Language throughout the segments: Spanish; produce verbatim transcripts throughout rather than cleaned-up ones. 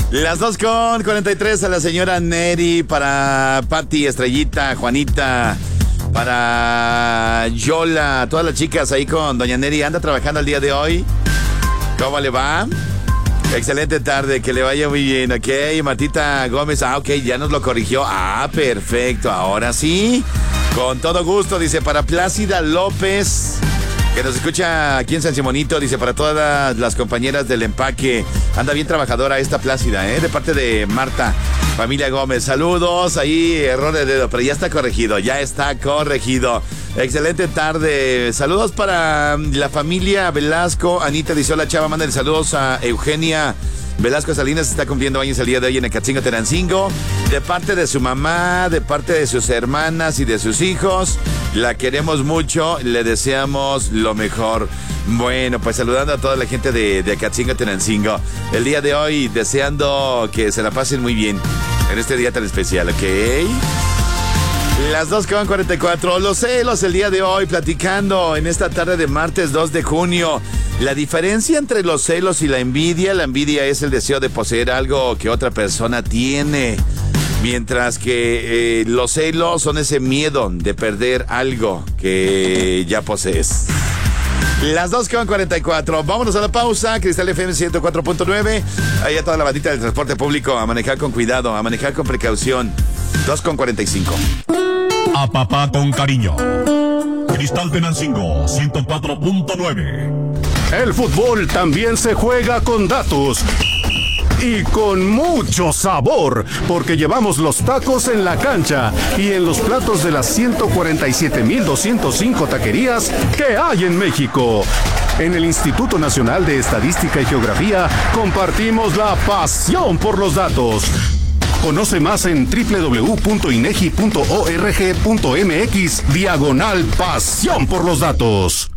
Las dos con cuarenta y tres a la señora Neri, para Pati, Estrellita, Juanita, para Yola, todas las chicas ahí con doña Neri. ¿Anda trabajando el día de hoy? ¿Cómo le va? Excelente tarde, que le vaya muy bien, ok. Martita Gómez, ah, ok, ya nos lo corrigió. Ah, perfecto, ahora sí. Con todo gusto, dice, para Plácida López, que nos escucha aquí en San Simonito, dice, para todas las compañeras del empaque. Anda bien trabajadora esta Plácida, ¿eh? De parte de Marta, familia Gómez. Saludos, ahí, error de dedo, pero ya está corregido, ya está corregido. Excelente tarde. Saludos para la familia Velasco. Anita dice, hola chava, manden saludos a Eugenia Velasco Salinas, está cumpliendo años el día de hoy en Ecatzingo, Tenancingo. De parte de su mamá, de parte de sus hermanas y de sus hijos. La queremos mucho, le deseamos lo mejor. Bueno, pues saludando a toda la gente de, de Ecatzingo, Tenancingo. El día de hoy deseando que se la pasen muy bien en este día tan especial, ¿ok? Las dos con cuarenta y cuatro, los celos el día de hoy, platicando en esta tarde de martes dos de junio. La diferencia entre los celos y la envidia, la envidia es el deseo de poseer algo que otra persona tiene, mientras que eh, los celos son ese miedo de perder algo que ya posees. Las dos con cuarenta y cuatro, vámonos a la pausa. Cristal F M ciento cuatro punto nueve, ahí a toda la bandita del transporte público, a manejar con cuidado, a manejar con precaución. Dos con cuarenta y cinco. A papá con cariño. Cristal Tenancingo ciento cuatro punto nueve. El fútbol también se juega con datos y con mucho sabor, porque llevamos los tacos en la cancha y en los platos de las ciento cuarenta y siete mil doscientos cinco taquerías que hay en México. En el Instituto Nacional de Estadística y Geografía compartimos la pasión por los datos. Conoce más en doble u doble u doble u punto inegi punto org punto mx diagonal pasión por los datos.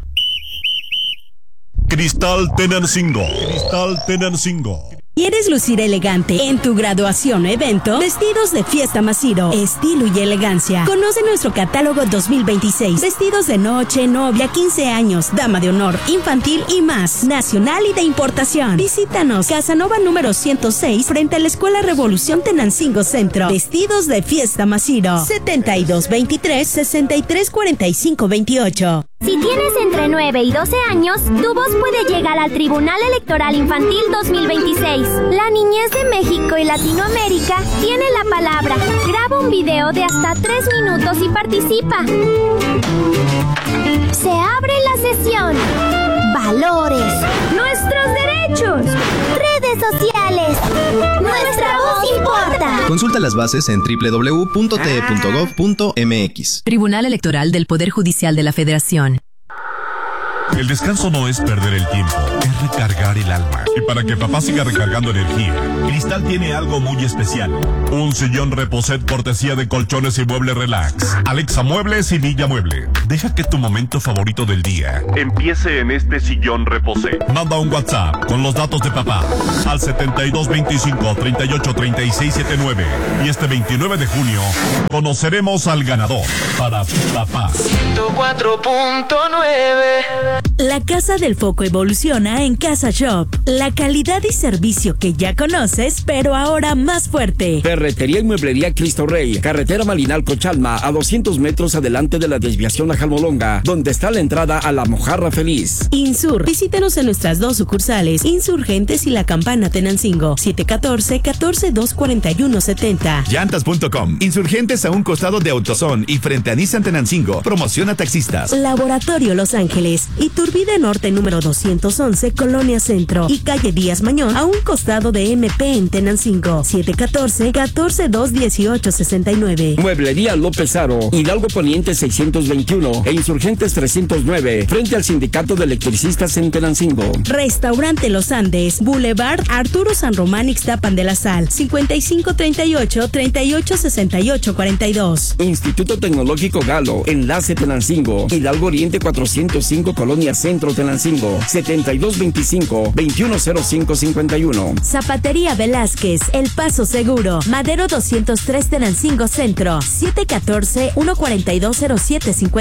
Cristal Tenancingo. Cristal Tenancingo. ¿Quieres lucir elegante en tu graduación o evento? Vestidos de Fiesta Masiro, estilo y elegancia. Conoce nuestro catálogo dos mil veintiséis. Vestidos de noche, novia, quince años, dama de honor, infantil y más. Nacional y de importación. Visítanos, Casanova número ciento seis, frente a la Escuela Revolución Tenancingo Centro. Vestidos de Fiesta Masiro. setenta y dos veintitrés, sesenta y tres cuarenta y cinco veintiocho. Si tienes entre nueve y doce años, tu voz puede llegar al Tribunal Electoral Infantil dos mil veintiséis. La niñez de México y Latinoamérica tiene la palabra. Graba un video de hasta tres minutos y participa. Se abre la sesión. Valores. Nuestros derechos. Redes sociales. Nuestra voz importa. Consulta las bases en doble u doble u doble u punto t e punto gov punto m x. Tribunal Electoral del Poder Judicial de la Federación. El descanso no es perder el tiempo, es recargar el alma. Y para que papá siga recargando energía, Cristal tiene algo muy especial. Un sillón Reposet cortesía de Colchones y Muebles Relax. Alexa Muebles y Villa Mueble. Deja que tu momento favorito del día empiece en este sillón Reposet. Manda un WhatsApp con los datos de papá al setenta y dos veinticinco, treinta y ocho, treinta y seis setenta y nueve. Y este veintinueve de junio conoceremos al ganador para papá. ciento cuatro punto nueve. La Casa del Foco evoluciona en Casa Shop. La calidad y servicio que ya conoces, pero ahora más fuerte. Ferretería y mueblería Cristo Rey. Carretera Malinalco-Chalma, a doscientos metros adelante de la desviación a Jalmolonga, donde está la entrada a La Mojarra Feliz. Insur. Visítenos en nuestras dos sucursales, Insurgentes y La Campana Tenancingo. siete uno cuatro, uno cuatro dos, cuatro uno siete cero. Llantas punto com. Insurgentes a un costado de AutoZone y frente a Nissan Tenancingo. Promociona taxistas. Laboratorio Los Ángeles. Iturbide Norte número doscientos once, Colonia Centro. Y calle Díaz Mañón, a un costado de M P en Tenancingo. siete uno cuatro, uno cuatro dos, uno ocho seis nueve. Mueblería López Aro. Hidalgo Poniente seiscientos veintiuno e Insurgentes trescientos nueve, frente al Sindicato de Electricistas en Tenancingo. Restaurante Los Andes. Boulevard Arturo San Román Ixtapan de la Sal. cincuenta y cinco treinta y ocho, treinta y ocho sesenta y ocho cuarenta y dos. Instituto Tecnológico Galo. Enlace Tenancingo. Hidalgo Oriente cuatrocientos cinco, Colonia Centro Tenancingo. setenta y dos veinticinco, veintiuno cero cinco cincuenta y uno. Zapatería Velázquez. El Paso Seguro. Madero doscientos tres Tenancingo Centro. siete uno cuatro, uno cuatro dos, cero siete cincuenta.